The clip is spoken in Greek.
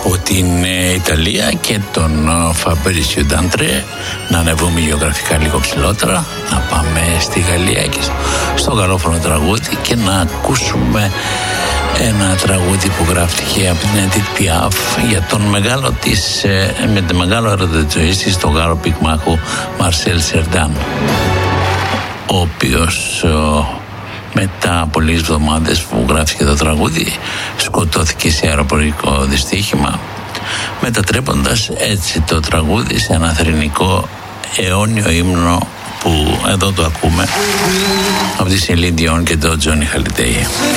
από την Ιταλία και τον Φαμπρίσιο Νταντρέ, να ανεβούμε γεωγραφικά λίγο ψηλότερα, να πάμε στη Γαλλία και στο γαλλόφωνο τραγούδι και να ακούσουμε ένα τραγούδι που γράφτηκε από την Edith Piaf για τον μεγάλο της, με το μεγάλο έρωτα της ζωής της, τον Γάλλο πυγμάχο Μαρσέλ Σερντάν, ο οποίος μετά από λίγες εβδομάδες που γράφτηκε το τραγούδι σκοτώθηκε σε αεροπορικό δυστύχημα, μετατρέποντας έτσι το τραγούδι σε ένα θρηνικό αιώνιο ύμνο που εδώ το ακούμε από τη Celine Dion και τον Johnny Hallyday.